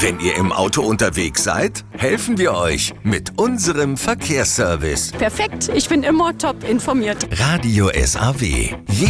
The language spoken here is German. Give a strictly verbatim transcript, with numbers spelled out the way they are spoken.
Wenn ihr im Auto unterwegs seid, helfen wir euch mit unserem Verkehrsservice. Perfekt, ich bin immer top informiert. Radio S A W.